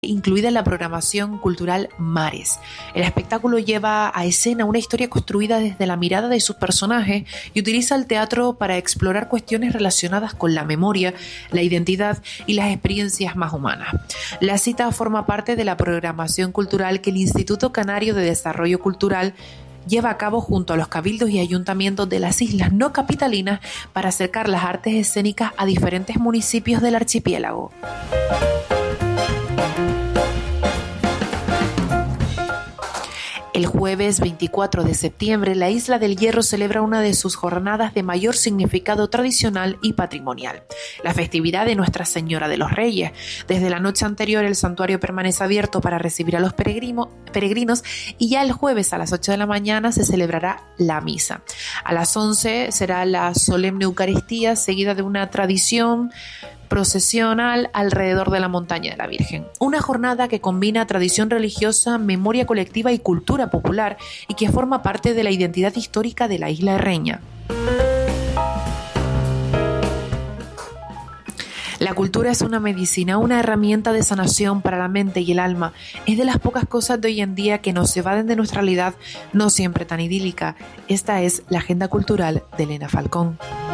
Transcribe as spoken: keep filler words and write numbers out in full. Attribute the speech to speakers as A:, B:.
A: incluida en la programación cultural Mares. El espectáculo lleva a escena una historia construida desde la mirada de sus personajes y utiliza el teatro para explorar cuestiones relacionadas con la memoria, la identidad y las experiencias más humanas. La cita forma parte de la programación cultural que el Instituto Canario de Desarrollo Cultural lleva a cabo junto a los cabildos y ayuntamientos de las islas no capitalinas para acercar las artes escénicas a diferentes municipios del archipiélago. El jueves veinticuatro de septiembre, la Isla del Hierro celebra una de sus jornadas de mayor significado tradicional y patrimonial, la festividad de Nuestra Señora de los Reyes. Desde la noche anterior, el santuario permanece abierto para recibir a los peregrinos y ya el jueves a las ocho de la mañana se celebrará la misa. A las once será la solemne Eucaristía, seguida de una tradición procesional alrededor de la montaña de la Virgen. Una jornada que combina tradición religiosa, memoria colectiva y cultura popular y que forma parte de la identidad histórica de la isla herreña. La cultura es una medicina, una herramienta de sanación para la mente y el alma. Es de las pocas cosas de hoy en día que nos evaden de nuestra realidad, no siempre tan idílica. Esta es la agenda cultural de Elena Falcón.